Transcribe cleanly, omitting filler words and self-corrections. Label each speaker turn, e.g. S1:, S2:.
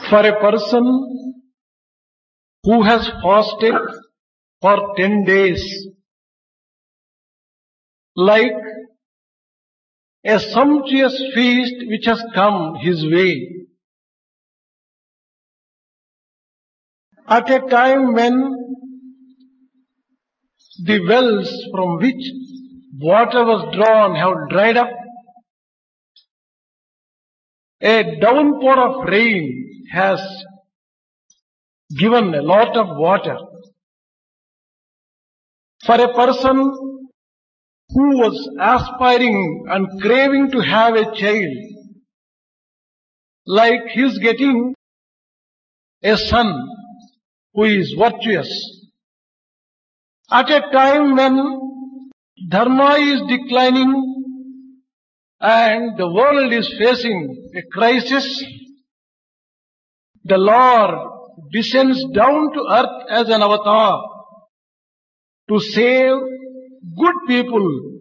S1: For a person who has fasted for 10 days, like a sumptuous feast which has come his way, at a time when the wells from which water was drawn have dried up, a downpour of rain has given a lot of water. For a person who was aspiring and craving to have a child, like his getting a son who is virtuous, at a time when dharma is declining and the world is facing a crisis, the Lord descends down to earth as an avatar to save good people